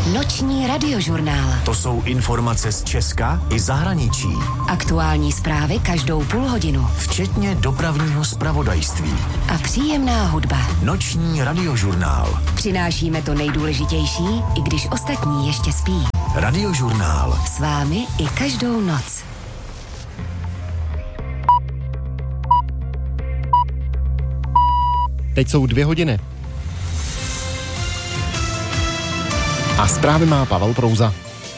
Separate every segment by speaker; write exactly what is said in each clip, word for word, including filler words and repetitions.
Speaker 1: Noční radiožurnál.
Speaker 2: To jsou informace z Česka i zahraničí.
Speaker 1: Aktuální zprávy každou půl hodinu.
Speaker 2: Včetně dopravního zpravodajství.
Speaker 1: A příjemná hudba.
Speaker 2: Noční radiožurnál.
Speaker 1: Přinášíme to nejdůležitější, i když ostatní ještě spí.
Speaker 2: Radiožurnál.
Speaker 1: S vámi i každou noc.
Speaker 3: Teď jsou dvě hodiny. A zprávy má Pavel Prouza.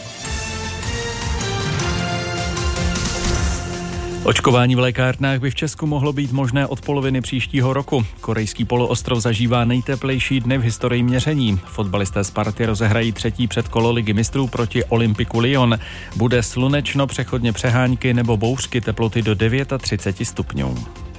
Speaker 4: Očkování v lékárnách by v Česku mohlo být možné od poloviny příštího roku. Korejský poloostrov zažívá nejteplejší dny v historii měření. Fotbalisté Sparty rozehrají třetí předkolo Ligy mistrů proti Olympiku Lyon. Bude slunečno, přechodně přehánky nebo bouřky, teploty do třicet devět stupňů.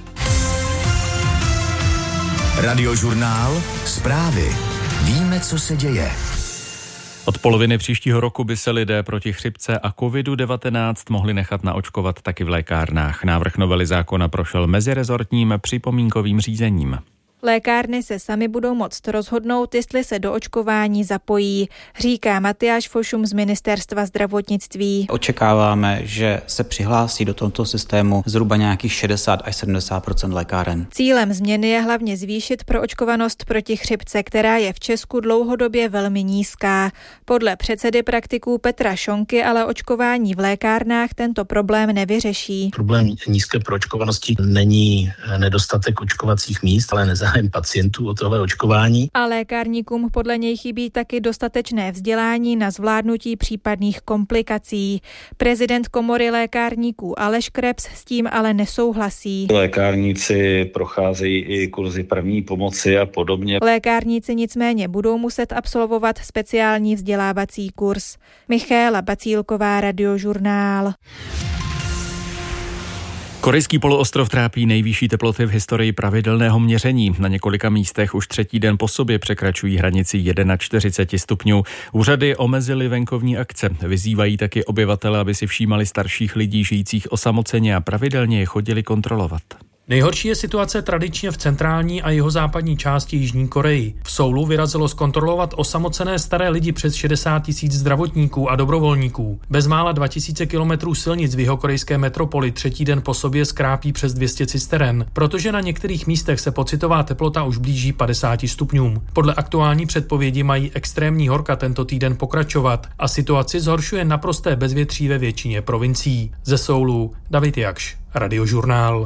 Speaker 2: Radiožurnál. Zprávy. Víme, co se děje.
Speaker 4: Od poloviny příštího roku by se lidé proti chřipce a kovidu devatenáct mohli nechat naočkovat taky v lékárnách. Návrh novely zákona prošel mezirezortním připomínkovým řízením.
Speaker 5: Lékárny se sami budou moct rozhodnout, jestli se do očkování zapojí, říká Matyáš Fošum z Ministerstva zdravotnictví.
Speaker 6: Očekáváme, že se přihlásí do tohoto systému zhruba nějakých šedesát až sedmdesát procent lékáren.
Speaker 5: Cílem změny je hlavně zvýšit proočkovanost proti chřipce, která je v Česku dlouhodobě velmi nízká. Podle předsedy praktiků Petra Šonky ale očkování v lékárnách tento problém nevyřeší.
Speaker 7: Problém nízké proočkovanosti není nedostatek očkovacích míst, ale nezájem pacientů o tohle očkování.
Speaker 5: A lékárníkům podle něj chybí taky dostatečné vzdělání na zvládnutí případných komplikací. Prezident komory lékárníků Aleš Krebs s tím ale nesouhlasí.
Speaker 8: Lékárníci procházejí i kurzy první pomoci a podobně.
Speaker 5: Lékárníci nicméně budou muset absolvovat speciální vzdělávací kurz. Michaela Bacílková, Radiožurnál.
Speaker 4: Korejský poloostrov trápí nejvyšší teploty v historii pravidelného měření. Na několika místech už třetí den po sobě překračují hranici čtyřicet jedna stupňů. Úřady omezily venkovní akce. Vyzývají taky obyvatele, aby si všímali starších lidí žijících osamoceně a pravidelně je chodili kontrolovat.
Speaker 9: Nejhorší je situace tradičně v centrální a jihozápadní části Jižní Koreji. V Soulu vyrazilo zkontrolovat osamocené staré lidi přes šedesát tisíc zdravotníků a dobrovolníků. Bezmála dva tisíce kilometrů silnic v jihokorejské metropoli třetí den po sobě skrápí přes dvě stě cisteren, protože na některých místech se pocitová teplota už blíží padesáti stupňům. Podle aktuální předpovědi mají extrémní horka tento týden pokračovat a situaci zhoršuje naprosté bezvětří ve většině provincií. Ze Soulu David Jakš, Radiožurnál.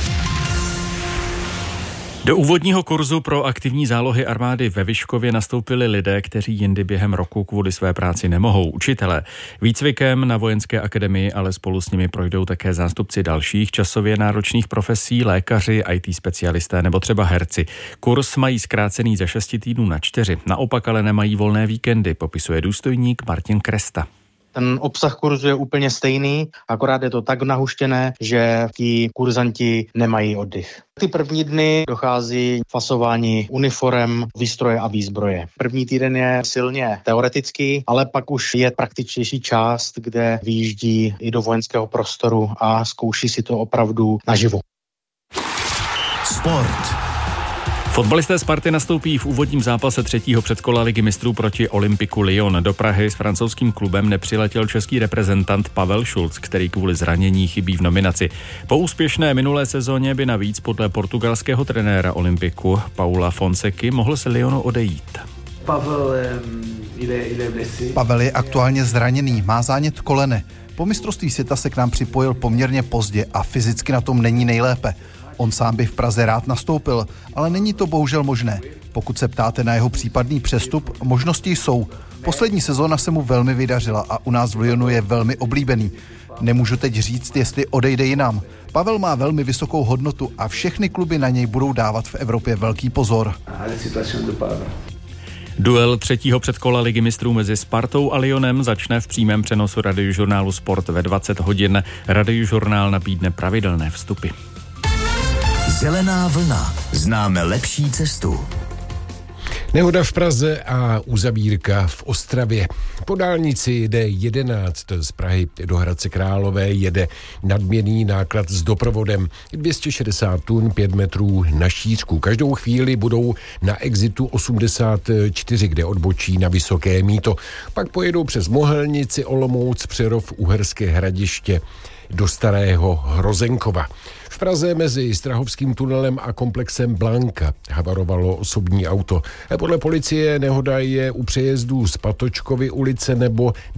Speaker 4: Do úvodního kurzu pro aktivní zálohy armády ve Vyškově nastoupili lidé, kteří jindy během roku kvůli své práci nemohou. Učitelé. Výcvikem na vojenské akademii, ale spolu s nimi projdou také zástupci dalších časově náročných profesí, lékaři, í té specialisté nebo třeba herci. Kurz mají zkrácený ze šesti týdnů na čtyři, naopak ale nemají volné víkendy, popisuje důstojník Martin Kresta.
Speaker 10: Ten obsah kurzu je úplně stejný, akorát je to tak nahuštěné, že ti kurzanti nemají oddych. Ty první dny dochází fasování uniforem, výstroje a výzbroje. První týden je silně teoretický, ale pak už je praktičtější část, kde vyjíždí i do vojenského prostoru a zkouší si to opravdu naživo.
Speaker 2: Sport.
Speaker 4: Fotbalisté Sparty nastoupí v úvodním zápase třetího předkola Ligy mistrů proti Olympiku Lyon. Do Prahy s francouzským klubem nepřiletěl český reprezentant Pavel Šulc, který kvůli zranění chybí v nominaci. Po úspěšné minulé sezóně by navíc podle portugalského trenéra Olympiku Paula Fonseky mohl se Lyonu odejít.
Speaker 11: Pavel je,
Speaker 12: Pavel je aktuálně zraněný, má zánět kolene. Po mistrovství světa se k nám připojil poměrně pozdě a fyzicky na tom není nejlépe. On sám by v Praze rád nastoupil, ale není to bohužel možné. Pokud se ptáte na jeho případný přestup, možnosti jsou. Poslední sezóna se mu velmi vydařila a u nás v Lyonu je velmi oblíbený. Nemůžu teď říct, jestli odejde jinam. Pavel má velmi vysokou hodnotu a všechny kluby na něj budou dávat v Evropě velký pozor.
Speaker 4: Duel třetího předkola Ligy mistrů mezi Spartou a Lyonem začne v přímém přenosu Radiožurnálu Sport ve dvacet hodin. Radiožurnál nabídne pravidelné vstupy.
Speaker 2: Zelená vlna. Známe lepší cestu.
Speaker 13: Nehoda v Praze a uzavírka v Ostravě. Po dálnici D jedenáct z Prahy do Hradce Králové jede nadměrný náklad s doprovodem dvě stě šedesát tun, pět metrů na šířku. Každou chvíli budou na exitu osmdesát čtyři, kde odbočí na Vysoké Mýto. Pak pojedou přes Mohelnici, Olomouc, Přerov, Uherské Hradiště do Starého Hrozenkova. V Praze mezi Strahovským tunelem a komplexem Blanka havarovalo osobní auto. Podle policie nehoda je u přejezdů z Patočkovy ulice nebo